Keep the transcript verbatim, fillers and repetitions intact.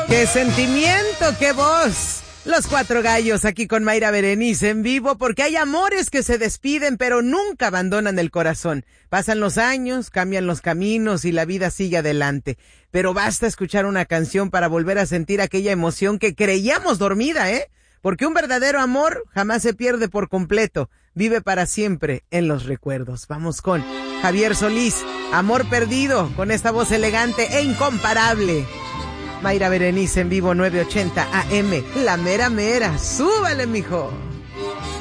¡Qué sentimiento, qué voz! Los Cuatro Gallos aquí con Mayra Berenice en vivo, porque hay amores que se despiden pero nunca abandonan el corazón. Pasan los años, cambian los caminos y la vida sigue adelante. Pero basta escuchar una canción para volver a sentir aquella emoción que creíamos dormida, ¿eh? Porque un verdadero amor jamás se pierde por completo, vive para siempre en los recuerdos. Vamos con Javier Solís, Amor Perdido, con esta voz elegante e incomparable. Mayra Berenice en vivo nueve ochenta A M, la mera mera, súbale mijo.